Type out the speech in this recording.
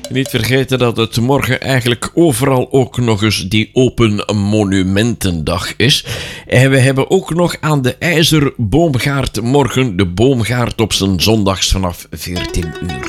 Niet vergeten dat het morgen eigenlijk overal ook nog eens die Open Monumentendag is. En we hebben ook nog aan de IJzerboomgaard morgen de boomgaard op zijn zondags vanaf 14 uur.